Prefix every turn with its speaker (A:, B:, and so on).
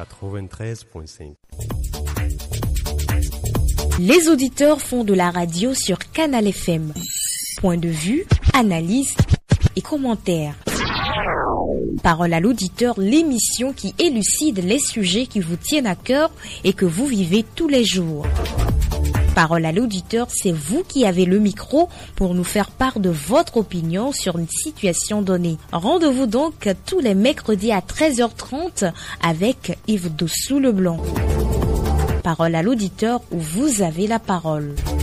A: 93.5.
B: Les auditeurs font de la radio sur Canal FM. Point de vue, analyse et commentaires. Parole à l'auditeur, l'émission qui élucide les sujets qui vous tiennent à cœur et que vous vivez tous les jours. Parole à l'auditeur, c'est vous qui avez le micro pour nous faire part de votre opinion sur une situation donnée. Rendez-vous donc tous les mercredis à 13h30 avec Yves Dossou-Leblanc. Parole à l'auditeur où vous avez la parole.